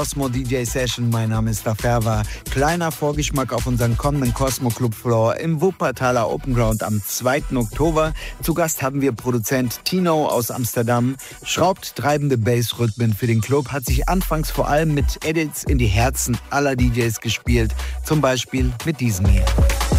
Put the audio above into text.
Cosmo DJ Session, mein Name ist Daferva. Kleiner Vorgeschmack auf unseren kommenden Cosmo Club Floor im Wuppertaler Open Ground am 2. Oktober. Zu Gast haben wir Produzent Tino aus Amsterdam. Schraubt treibende Bassrhythmen für den Club, hat sich anfangs vor allem mit Edits in die Herzen aller DJs gespielt. Zum Beispiel mit diesem hier.